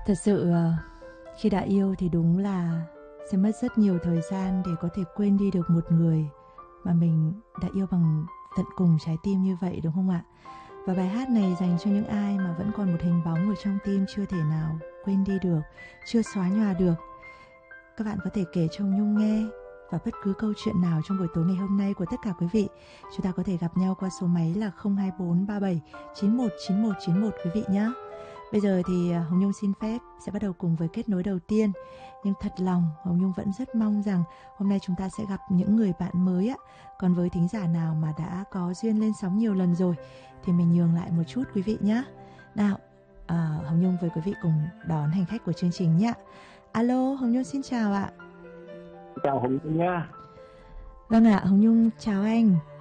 Thật sự khi đã yêu thì đúng là sẽ mất rất nhiều thời gian để có thể quên đi được một người mà mình đã yêu bằng tận cùng trái tim như vậy, đúng không ạ? Và bài hát này dành cho những ai mà vẫn còn một hình bóng ở trong tim chưa thể nào quên đi được, chưa xóa nhòa được. Các bạn có thể kể cho Hồng Nhung nghe, và bất cứ câu chuyện nào trong buổi tối ngày hôm nay của tất cả quý vị, chúng ta có thể gặp nhau qua số máy là 02437 919191 quý vị nhé. Bây giờ thì Hồng Nhung xin phép sẽ bắt đầu cùng với kết nối đầu tiên. Nhưng thật lòng Hồng Nhung vẫn rất mong rằng hôm nay chúng ta sẽ gặp những người bạn mới ạ. Còn với thính giả nào mà đã có duyên lên sóng nhiều lần rồi thì mình nhường lại một chút quý vị nhé. Nào, Hồng Nhung với quý vị cùng đón hành khách của chương trình nhé. Alo, Hồng Nhung xin chào ạ. Chào Hồng Nhung nha. Vâng ạ, Hồng Nhung chào anh.